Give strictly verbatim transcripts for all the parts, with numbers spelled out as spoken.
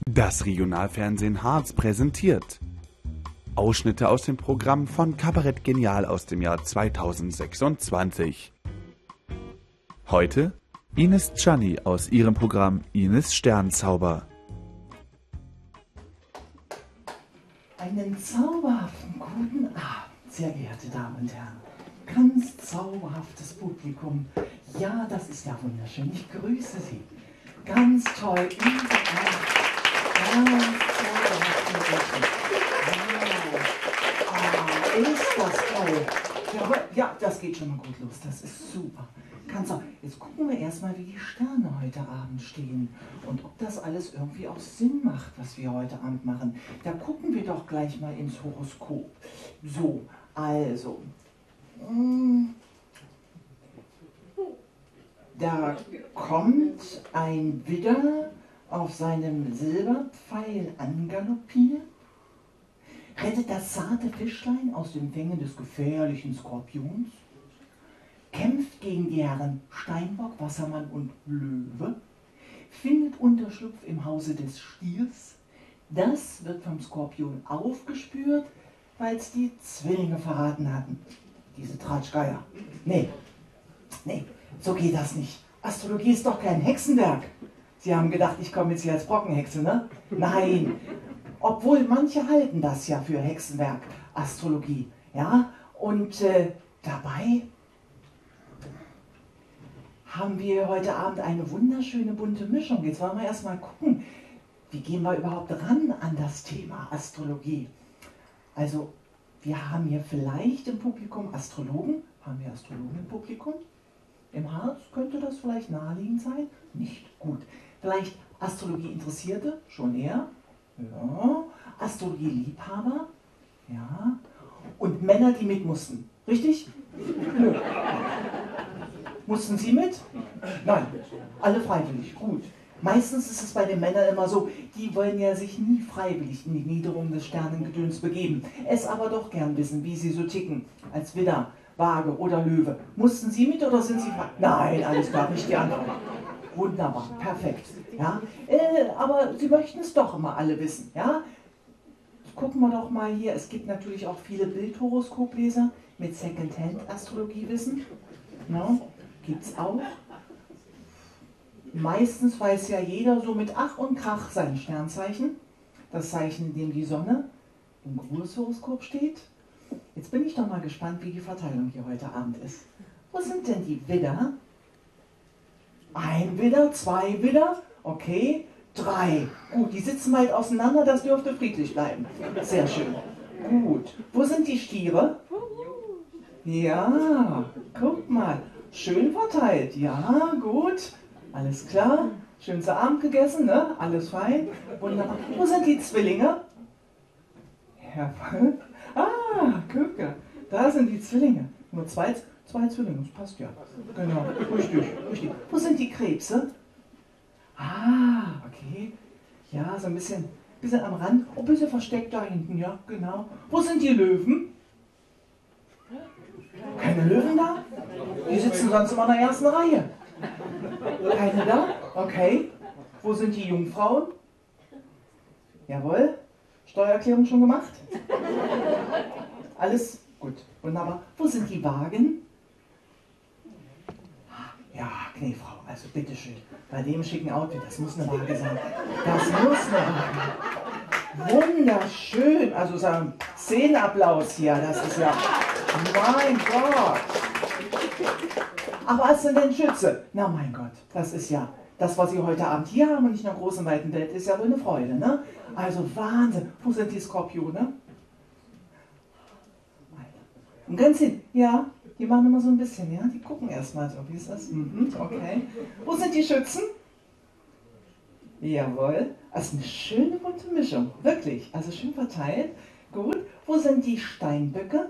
Das Regionalfernsehen Harz präsentiert Ausschnitte aus dem Programm von Kabarett Genial aus dem Jahr zweitausendsechsundzwanzig. Heute Ines Tschanni aus ihrem Programm Ines Sternzauber. Einen zauberhaften guten Abend, sehr geehrte Damen und Herren. Ganz zauberhaftes Publikum. Ja, das ist ja wunderschön. Ich grüße Sie. Ganz toll. Überall. Ganz zauberhaft. Wow. Ah, ist das toll. Ja, ja, das geht schon mal gut los. Das ist super. Ganz toll. Jetzt gucken wir erstmal, wie die Sterne heute Abend stehen und ob das alles irgendwie auch Sinn macht, was wir heute Abend machen. Da gucken wir doch gleich mal ins Horoskop. So, also. Da kommt ein Widder auf seinem Silberpfeil angaloppiert, rettet das zarte Fischlein aus den Fängen des gefährlichen Skorpions, kämpft gegen die Herren Steinbock, Wassermann und Löwe, findet Unterschlupf im Hause des Stiers. Das wird vom Skorpion aufgespürt, weil es die Zwillinge verraten hatten. Diese Tratschgeier. Nee, nee, so geht das nicht. Astrologie ist doch kein Hexenwerk. Sie haben gedacht, ich komme jetzt hier als Brockenhexe, ne? Nein, obwohl manche halten das ja für Hexenwerk, Astrologie. Ja, und äh, dabei haben wir heute Abend eine wunderschöne bunte Mischung. Jetzt wollen wir erstmal gucken, wie gehen wir überhaupt ran an das Thema Astrologie. Also, wir haben hier vielleicht im Publikum Astrologen. Haben wir Astrologen im Publikum? Im Harz könnte das vielleicht naheliegend sein? Nicht gut. Vielleicht Astrologie-Interessierte? Schon eher? Ja. Astrologie-Liebhaber? Ja. Und Männer, die mit mussten. Richtig? Nö. Mussten Sie mit? Nein. Alle freiwillig. Gut. Meistens ist es bei den Männern immer so, die wollen ja sich nie freiwillig in die Niederung des Sternengedöns begeben, es aber doch gern wissen, wie sie so ticken, als Widder, Waage oder Löwe. Mussten Sie mit oder sind Sie frei? Nein, alles klar, nicht die anderen. Wunderbar, perfekt. Ja? Äh, aber Sie möchten es doch immer alle wissen. Ja? Gucken wir doch mal hier, es gibt natürlich auch viele Bildhoroskopleser mit Secondhand-Astrologiewissen. Ja? Gibt es auch. Meistens weiß ja jeder so mit Ach und Krach sein Sternzeichen, das Zeichen, in dem die Sonne im Geburtshoroskop steht. Jetzt bin ich doch mal gespannt, wie die Verteilung hier heute Abend ist. Wo sind denn die Widder? Ein Widder, zwei Widder, okay, drei. Gut, die sitzen weit auseinander, das dürfte friedlich bleiben. Sehr schön. Gut. Wo sind die Stiere? Ja, guck mal, schön verteilt. Ja, gut. Alles klar, schön zu Abend gegessen, ne? Alles fein, wunderbar. Wo sind die Zwillinge? Jawohl. Ah, Köpke, da sind die Zwillinge. Nur zwei, zwei Zwillinge, das passt ja. Genau, richtig, richtig. Wo sind die Krebse? Ah, okay. Ja, so ein bisschen, bisschen am Rand, oh, ein bisschen versteckt da hinten, ja, genau. Wo sind die Löwen? Keine Löwen da? Die sitzen sonst immer in der ersten Reihe. Keine da? Okay. Wo sind die Jungfrauen? Jawohl. Steuererklärung schon gemacht? Alles gut. Wunderbar. Wo sind die Wagen? Ja, Kniefrau, also bitteschön. Bei dem schicken Outfit, das muss eine Waage sein. Das muss eine Waage. Wunderschön. Also so ein Szenenapplaus hier. Das ist ja... Mein Gott. Ach, was ist denn denn Schütze? Na mein Gott, das ist ja, das, was Sie heute Abend hier haben und nicht in der großen, weiten Welt, ist ja wohl eine Freude, ne? Also Wahnsinn. Wo sind die Skorpione? Und ganz hin, ja, die machen immer so ein bisschen, ja? Die gucken erstmal so, wie ist das? Mhm, okay. Wo sind die Schützen? Jawohl. Also eine schöne bunte Mischung, wirklich. Also schön verteilt. Gut. Wo sind die Steinböcke?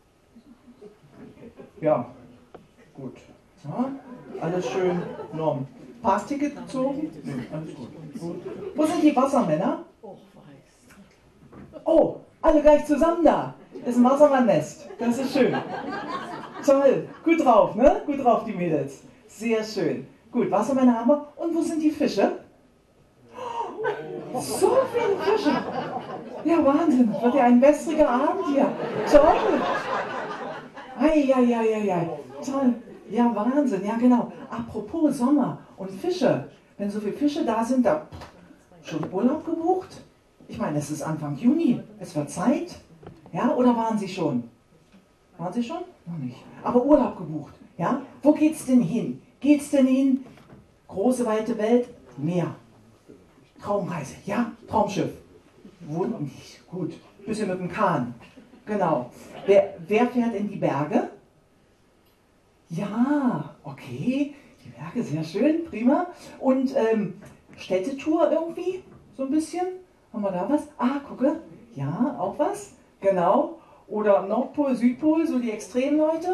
Ja, gut. So, alles schön norm. Parkticket gezogen? Nee, alles gut. gut. Wo sind die Wassermänner? Oh, alle gleich zusammen da. Das ist ein Wassermannnest. Das ist schön. Toll. Gut drauf, ne? Gut drauf, die Mädels. Sehr schön. Gut, Wassermänner haben wir. Und wo sind die Fische? So viele Fische. Ja, Wahnsinn. Wird ja ein wässriger Abend hier. Toll. Eieieiei. Toll. Ja, Wahnsinn. Ja, genau. Apropos Sommer und Fische. Wenn so viele Fische da sind, da schon Urlaub gebucht? Ich meine, es ist Anfang Juni. Es wird Zeit. Ja, oder waren Sie schon? Waren Sie schon? Noch nicht. Aber Urlaub gebucht. Ja? Wo geht's denn hin? Geht's denn hin? Große, weite Welt? Meer. Traumreise. Ja? Traumschiff. Wohnt nicht. Gut. Bisschen mit dem Kahn. Genau. Wer, wer fährt in die Berge? Ja, okay. Die Berge, sehr schön. Prima. Und ähm, Städtetour irgendwie? So ein bisschen? Haben wir da was? Ah, gucke. Ja, auch was? Genau. Oder Nordpol, Südpol, so die Extremleute?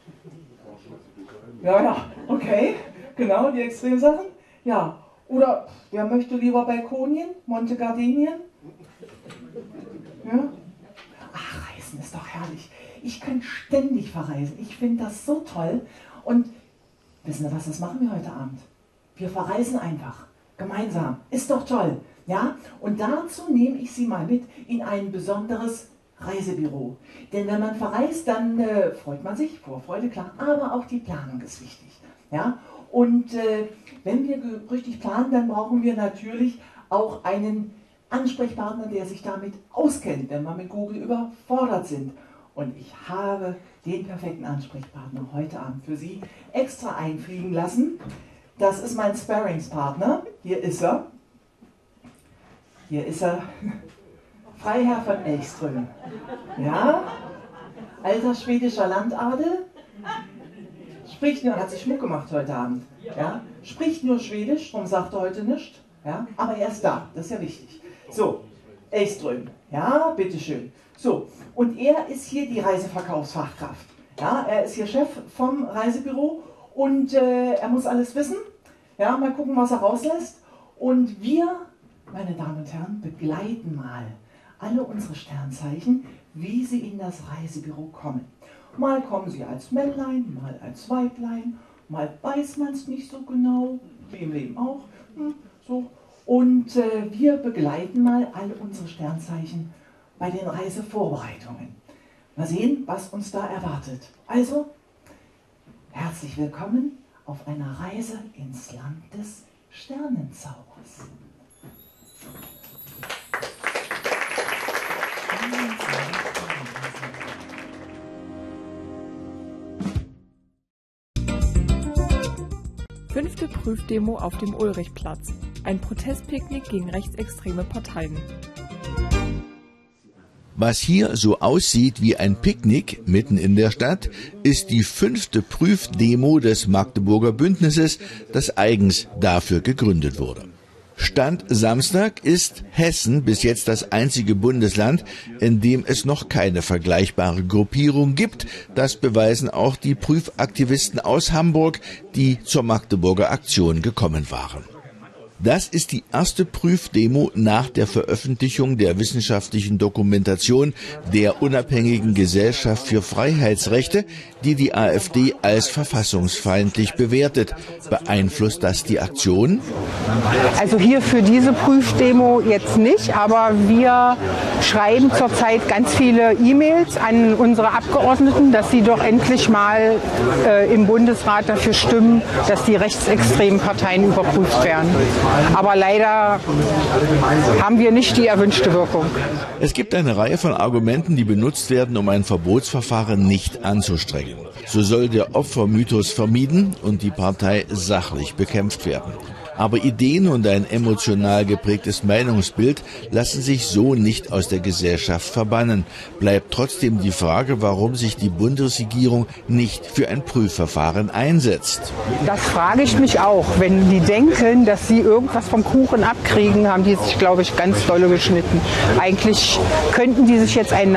Ja, ja, okay. Genau, die Extremsachen. Ja. Oder wer möchte lieber Balkonien? Monte Gardinien? Ja? Ach, Reisen ist doch herrlich. Ich könnte ständig verreisen. Ich finde das so toll. Und wissen Sie was, das machen wir heute Abend? Wir verreisen einfach. Gemeinsam. Ist doch toll. Ja? Und dazu nehme ich Sie mal mit in ein besonderes Reisebüro. Denn wenn man verreist, dann äh, freut man sich, Vorfreude, klar, aber auch die Planung ist wichtig. Ja? Und äh, wenn wir richtig planen, dann brauchen wir natürlich auch einen Ansprechpartner, der sich damit auskennt, wenn wir mit Google überfordert sind. Und ich habe den perfekten Ansprechpartner heute Abend für Sie extra einfliegen lassen. Das ist mein Sparringspartner. Hier ist er. Hier ist er. Freiherr von Elchström. Ja, alter schwedischer Landadel. Spricht nur, hat sich Schmuck gemacht heute Abend. Ja, spricht nur Schwedisch, darum sagt er heute nichts. Ja, aber er ist da, das ist ja wichtig. So, Elchström. Ja, bitteschön. So, und er ist hier die Reiseverkaufsfachkraft. Ja, er ist hier Chef vom Reisebüro und äh, er muss alles wissen. Ja, mal gucken, was er rauslässt. Und wir, meine Damen und Herren, begleiten mal alle unsere Sternzeichen, wie sie in das Reisebüro kommen. Mal kommen sie als Männlein, mal als Weiblein, mal weiß man es nicht so genau, wie im Leben auch. Hm, so. Und äh, wir begleiten mal alle unsere Sternzeichen bei den Reisevorbereitungen. Mal sehen, was uns da erwartet. Also, herzlich willkommen auf einer Reise ins Land des Sternenzaubers. Fünfte Prüfdemo auf dem Ulrichplatz. Ein Protestpicknick gegen rechtsextreme Parteien. Was hier so aussieht wie ein Picknick mitten in der Stadt, ist die fünfte Prüfdemo des Magdeburger Bündnisses, das eigens dafür gegründet wurde. Stand Samstag ist Hessen bis jetzt das einzige Bundesland, in dem es noch keine vergleichbare Gruppierung gibt. Das beweisen auch die Prüfaktivisten aus Hamburg, die zur Magdeburger Aktion gekommen waren. Das ist die erste Prüfdemo nach der Veröffentlichung der wissenschaftlichen Dokumentation der Unabhängigen Gesellschaft für Freiheitsrechte, die die AfD als verfassungsfeindlich bewertet. Beeinflusst das die Aktion? Also hier für diese Prüfdemo jetzt nicht, aber wir schreiben zurzeit ganz viele E-Mails an unsere Abgeordneten, dass sie doch endlich mal äh, im Bundesrat dafür stimmen, dass die rechtsextremen Parteien überprüft werden. Aber leider haben wir nicht die erwünschte Wirkung. Es gibt eine Reihe von Argumenten, die benutzt werden, um ein Verbotsverfahren nicht anzustrengen. So soll der Opfermythos vermieden und die Partei sachlich bekämpft werden. Aber Ideen und ein emotional geprägtes Meinungsbild lassen sich so nicht aus der Gesellschaft verbannen. Bleibt trotzdem die Frage, warum sich die Bundesregierung nicht für ein Prüfverfahren einsetzt. Das frage ich mich auch. Wenn die denken, dass sie irgendwas vom Kuchen abkriegen, haben die sich, glaube ich, ganz dolle geschnitten. Eigentlich könnten die sich jetzt einen